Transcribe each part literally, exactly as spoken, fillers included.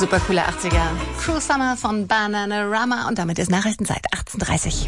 Super coole achtziger. Cruel Summer von Bananarama und damit ist Nachrichtenzeit achtzehn Uhr dreißig.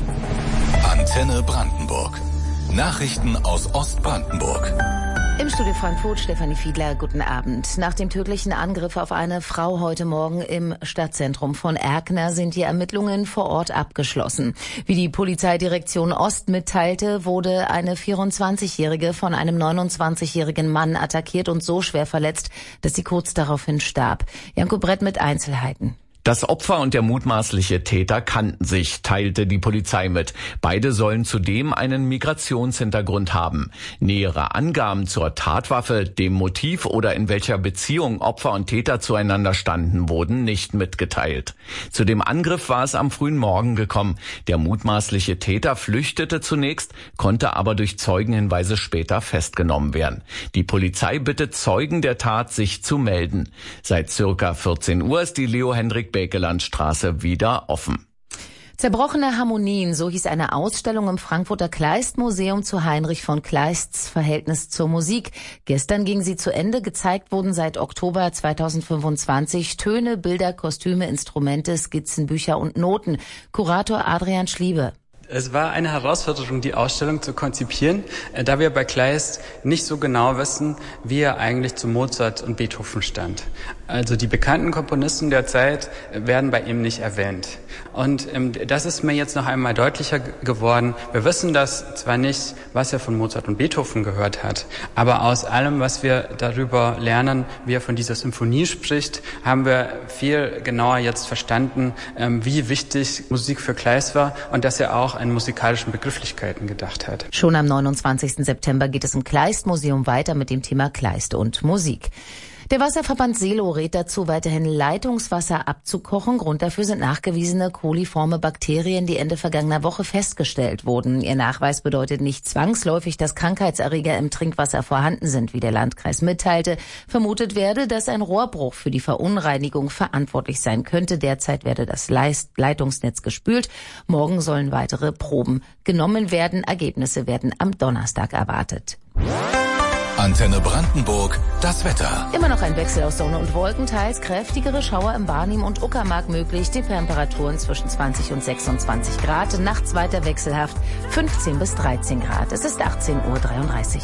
Antenne Brandenburg. Nachrichten aus Ostbrandenburg. Im Studio Frankfurt, Stefanie Fiedler, guten Abend. Nach dem tödlichen Angriff auf eine Frau heute Morgen im Stadtzentrum von Erkner sind die Ermittlungen vor Ort abgeschlossen. Wie die Polizeidirektion Ost mitteilte, wurde eine vierundzwanzigjährige von einem neunundzwanzigjährigen Mann attackiert und so schwer verletzt, dass sie kurz daraufhin starb. Janko Brett mit Einzelheiten. Das Opfer und der mutmaßliche Täter kannten sich, teilte die Polizei mit. Beide sollen zudem einen Migrationshintergrund haben. Nähere Angaben zur Tatwaffe, dem Motiv oder in welcher Beziehung Opfer und Täter zueinander standen, wurden nicht mitgeteilt. Zu dem Angriff war es am frühen Morgen gekommen. Der mutmaßliche Täter flüchtete zunächst, konnte aber durch Zeugenhinweise später festgenommen werden. Die Polizei bittet Zeugen der Tat, sich zu melden. Seit circa vierzehn Uhr ist die Leo-Hendrik-Bekeland-Straße wieder offen. Zerbrochene Harmonien, so hieß eine Ausstellung im Frankfurter Kleist-Museum zu Heinrich von Kleists Verhältnis zur Musik. Gestern ging sie zu Ende. Gezeigt wurden seit Oktober zweitausendfünfundzwanzig Töne, Bilder, Kostüme, Instrumente, Skizzen, Bücher und Noten. Kurator Adrian Schliebe. Es war eine Herausforderung, die Ausstellung zu konzipieren, da wir bei Kleist nicht so genau wissen, wie er eigentlich zu Mozart und Beethoven stand. Also die bekannten Komponisten der Zeit werden bei ihm nicht erwähnt. Und ähm, das ist mir jetzt noch einmal deutlicher geworden. Wir wissen das zwar nicht, was er von Mozart und Beethoven gehört hat, aber aus allem, was wir darüber lernen, wie er von dieser Symphonie spricht, haben wir viel genauer jetzt verstanden, ähm, wie wichtig Musik für Kleist war und dass er auch an musikalischen Begrifflichkeiten gedacht hat. Schon am neunundzwanzigsten September geht es im Kleist-Museum weiter mit dem Thema Kleist und Musik. Der Wasserverband Seelow rät dazu, weiterhin Leitungswasser abzukochen. Grund dafür sind nachgewiesene coliforme Bakterien, die Ende vergangener Woche festgestellt wurden. Ihr Nachweis bedeutet nicht zwangsläufig, dass Krankheitserreger im Trinkwasser vorhanden sind, wie der Landkreis mitteilte. Vermutet werde, dass ein Rohrbruch für die Verunreinigung verantwortlich sein könnte. Derzeit werde das Leitungsnetz gespült. Morgen sollen weitere Proben genommen werden. Ergebnisse werden am Donnerstag erwartet. Antenne Brandenburg, das Wetter. Immer noch ein Wechsel aus Sonne und Wolken, teils kräftigere Schauer im Barnim und Uckermark möglich. Die Temperaturen zwischen zwanzig und sechsundzwanzig Grad. Nachts weiter wechselhaft fünfzehn bis dreizehn Grad. Es ist achtzehn Uhr dreiunddreißig.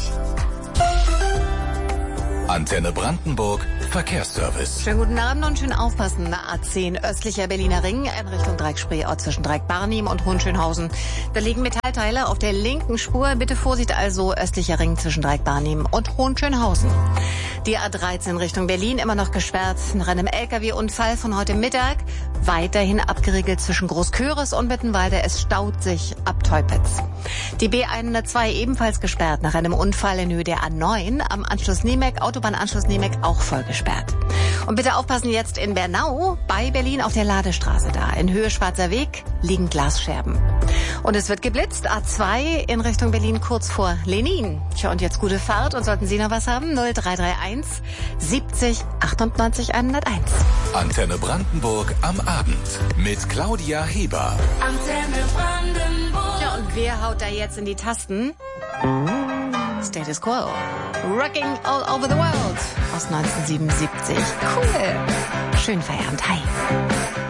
Antenne Brandenburg, Verkehrsservice. Schönen guten Abend und schön aufpassen. A zehn östlicher Berliner Ring in Richtung Dreieck-Spreeort zwischen Dreieck-Barnim und Hohenschönhausen. Da liegen Metallteile auf der linken Spur. Bitte Vorsicht also, östlicher Ring zwischen Dreieck-Barnim und Hohenschönhausen. Die A dreizehn Richtung Berlin immer noch gesperrt nach einem L K W-Unfall von heute Mittag. Weiterhin abgeriegelt zwischen Großköris und Mittenwalde. Es staut sich ab Teupitz. Die B hundertzwei ebenfalls gesperrt nach einem Unfall in Höhe der A neun am Anschluss Niemek, Autobahnanschluss Niemek auch voll gesperrt. Und bitte aufpassen jetzt in Bernau, bei Berlin auf der Ladestraße da. In Höhe Schwarzer Weg liegen Glasscherben. Und es wird geblitzt, A zwei in Richtung Berlin kurz vor Lenin. Tja, und jetzt gute Fahrt und sollten Sie noch was haben, null drei drei eins siebzig achtundneunzig hunderteins. Antenne Brandenburg am Abend mit Claudia Heber. Antenne Brandenburg. Ja, und wer haut da jetzt in die Tasten? Status Quo. Rocking All Over the World aus neunzehnhundertsiebenundsiebzig. Cool. Schönen Feierabend. Hi.